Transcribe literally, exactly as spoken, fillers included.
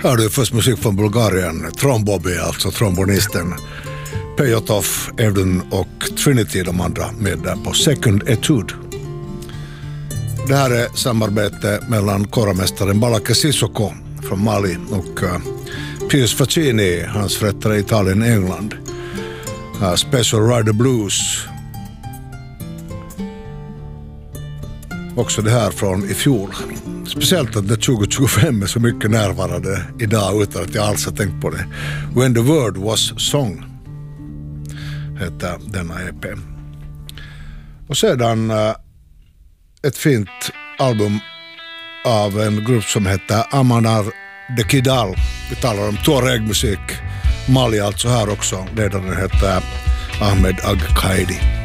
Hör du först musik från Bulgarien, Trombobby, alltså trombonisten Pejotov, Evdun och Trinity, de andra med där på Second Etude. Det här är samarbete mellan kåramästaren Balake Sissoko från Mali och uh, Pius Faccini, hans förrättare i Italien, England. Uh, Special Rider Blues. Också det här från i fjol. Speciellt att det tjugo tjugofem är så mycket närvarande idag utan att jag alls har tänkt på det. When the Word Was Song heter denna E P. Och sedan uh, ett fint album av en grupp som heter Amanar de Kidal. Vi talar om Tuareg-musik. Mali alltså här också. Ledaren heter Ahmed Agkaidi.